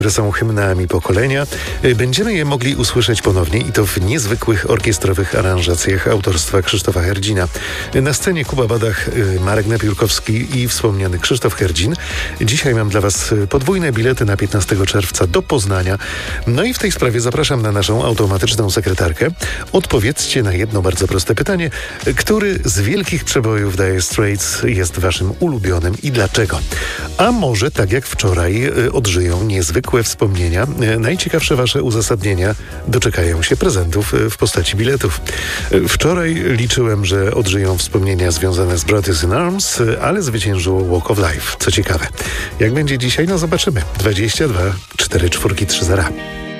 że są hymnami pokolenia. Będziemy je mogli usłyszeć ponownie i to w niezwykłych orkiestrowych aranżacjach autorstwa Krzysztofa Herdzina. Na scenie Kuba Badach, Marek Napiórkowski i wspomniany Krzysztof Herdzin. Dzisiaj mam dla Was podwójne bilety na 15 czerwca do Poznania. No i w tej sprawie zapraszam na naszą automatyczną sekretarkę. Odpowiedzcie na jedno bardzo proste pytanie. Który z wielkich przebojów Dire Straits jest Waszym ulubionym i dlaczego? A może tak jak wczoraj odżyją niezwykłe wspomnienia, najciekawsze Wasze uzasadnienia doczekają się prezentów w postaci biletów. Wczoraj liczyłem, że odżyją wspomnienia związane z Brothers in Arms, ale zwyciężyło Walk of Life. Co ciekawe. Jak będzie dzisiaj? No zobaczymy. 22 44 30.